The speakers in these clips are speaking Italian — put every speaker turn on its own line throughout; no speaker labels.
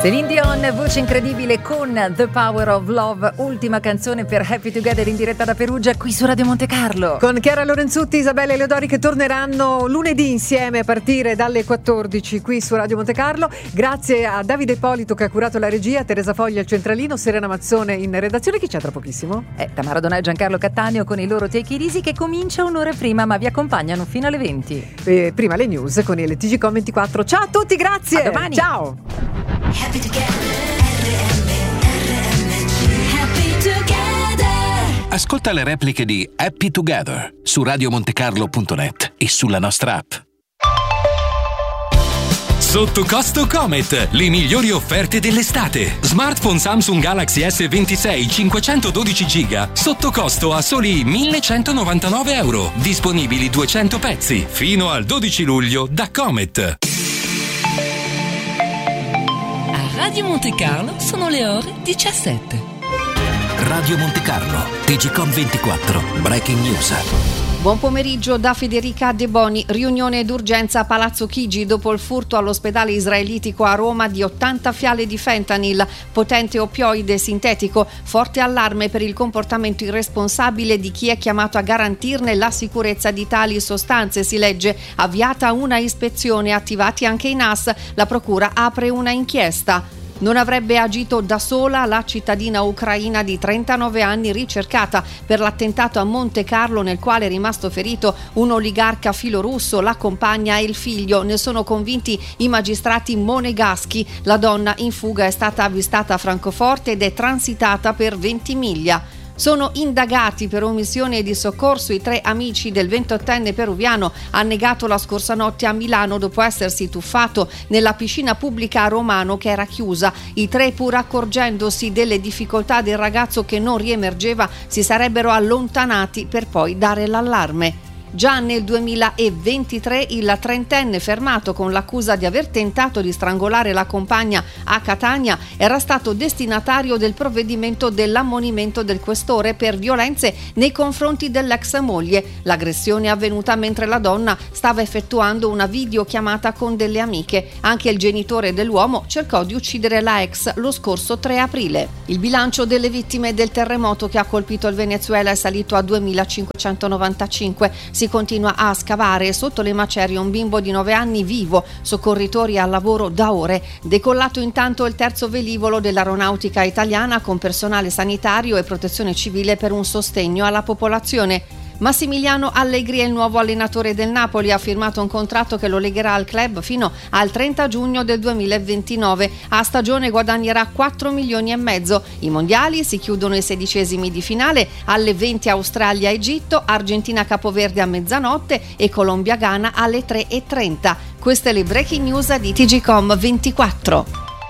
Celine Dion, voce incredibile con The Power of Love, ultima canzone per Happy Together in diretta da Perugia qui su Radio Monte Carlo.
Con Chiara Lorenzutti, Isabella Eleodori che torneranno lunedì insieme a partire dalle 14 qui su Radio Monte Carlo. Grazie a Davide Ippolito che ha curato la regia, Teresa Foglia al centralino, Serena Mazzone in redazione. Chi c'è tra pochissimo?
Tamara Donà e Giancarlo Cattaneo con i loro Take It Easy che comincia un'ora prima ma vi accompagnano fino alle 20.
Prima le news con il TGcom24. Ciao a tutti, grazie.
A domani.
Ciao.
Happy together, happy together.
Ascolta le repliche di Happy Together su radiomontecarlo.net e sulla nostra app.
Sotto costo Comet, le migliori offerte dell'estate. Smartphone Samsung Galaxy S26 512 GB sotto costo a soli €1.199. Disponibili 200 pezzi fino al 12 luglio da Comet.
Radio Monte Carlo sono le ore 17.
Radio Monte Carlo, TGcom24, Breaking News.
Buon pomeriggio da Federica De Boni. Riunione d'urgenza a Palazzo Chigi dopo il furto all'ospedale israelitico a Roma di 80 fiale di fentanyl, potente oppioide sintetico. Forte allarme per il comportamento irresponsabile di chi è chiamato a garantirne la sicurezza di tali sostanze, si legge. Avviata una ispezione, attivati anche i NAS. La procura apre una inchiesta. Non avrebbe agito da sola la cittadina ucraina di 39 anni ricercata per l'attentato a Monte Carlo nel quale è rimasto ferito un oligarca filorusso, la compagna e il figlio. Ne sono convinti i magistrati monegaschi. La donna in fuga è stata avvistata a Francoforte ed è transitata per Ventimiglia. Sono indagati per omissione di soccorso i 3 amici del 28enne peruviano annegato la scorsa notte a Milano dopo essersi tuffato nella piscina pubblica a Romano che era chiusa. I 3, pur accorgendosi delle difficoltà del ragazzo che non riemergeva, si sarebbero allontanati per poi dare l'allarme. Già nel 2023 il trentenne fermato con l'accusa di aver tentato di strangolare la compagna a Catania era stato destinatario del provvedimento dell'ammonimento del questore per violenze nei confronti dell'ex moglie. L'aggressione è avvenuta mentre la donna stava effettuando una videochiamata con delle amiche. Anche il genitore dell'uomo cercò di uccidere la ex lo scorso 3 aprile. Il bilancio delle vittime del terremoto che ha colpito il Venezuela è salito a 2.595. Si continua a scavare sotto le macerie un bimbo di 9 anni vivo, soccorritori al lavoro da ore. Decollato intanto il terzo velivolo dell'aeronautica italiana con personale sanitario e protezione civile per un sostegno alla popolazione. Massimiliano Allegri è il nuovo allenatore del Napoli, ha firmato un contratto che lo legherà al club fino al 30 giugno del 2029. A stagione guadagnerà 4,5 milioni. I mondiali si chiudono i 16esimi di finale, alle 20 Australia-Egitto, Argentina-Capoverde a mezzanotte e Colombia-Ghana alle 3:30. Queste le breaking news di TGcom24.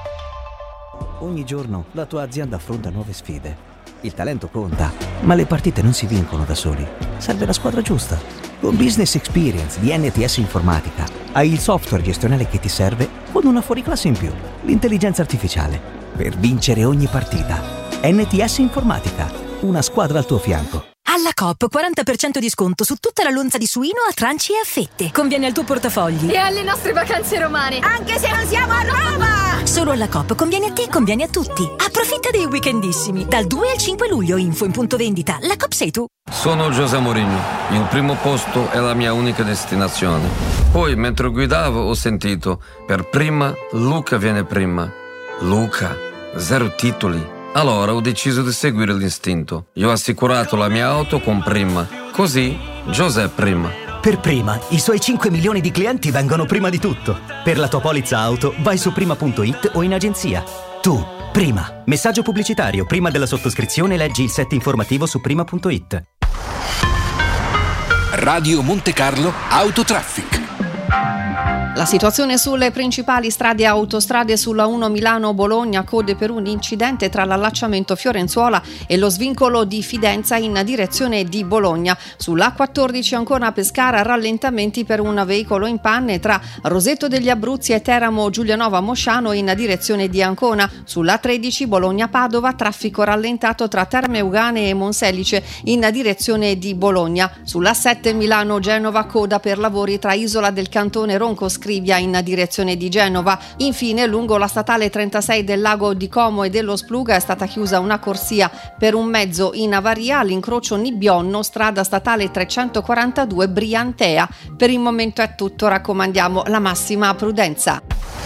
Ogni giorno la tua azienda affronta nuove sfide. Il talento conta, ma le partite non si vincono da soli. Serve la squadra giusta. Con Business Experience di NTS Informatica hai il software gestionale che ti serve con una fuoriclasse in più, l'intelligenza artificiale, per vincere ogni partita. NTS Informatica, una squadra al tuo fianco.
Alla Coop 40% di sconto su tutta la lonza di suino a tranci e a fette. Conviene al tuo portafogli
e alle nostre vacanze romane, anche se non siamo a Roma!
Solo alla Coop conviene a te, conviene a tutti. Approfitta dei weekendissimi dal 2 al 5 luglio. Info in punto vendita. La Coop sei tu.
Sono José Mourinho. Il primo posto è la mia unica destinazione. Poi mentre guidavo ho sentito per prima Luca viene prima. Luca, 0 titoli. Allora ho deciso di seguire l'istinto. Io ho assicurato la mia auto con Prima. Così José Prima.
Per Prima, i suoi 5 milioni di clienti vengono prima di tutto. Per la tua polizza auto vai su prima.it o in agenzia. Tu, Prima. Messaggio pubblicitario. Prima della sottoscrizione leggi il set informativo su prima.it.
Radio Monte Carlo Autotraffic.
La situazione sulle principali strade e autostrade sulla 1 Milano-Bologna, code per un incidente tra l'allacciamento Fiorenzuola e lo svincolo di Fidenza in direzione di Bologna. Sulla 14 Ancona Pescara, rallentamenti per un veicolo in panne tra Roseto degli Abruzzi e Teramo Giulianova Mosciano in direzione di Ancona. Sulla 13 Bologna-Padova, traffico rallentato tra Terme Eugane e Monselice in direzione di Bologna. Sulla 7 Milano-Genova, coda per lavori tra Isola del Cantone Ronco Scrivia in direzione di Genova. Infine, lungo la statale 36 del lago di Como e dello Spluga è stata chiusa una corsia per un mezzo in avaria all'incrocio Nibbionno, strada statale 342 Briantea. Per il momento è tutto, raccomandiamo la massima prudenza.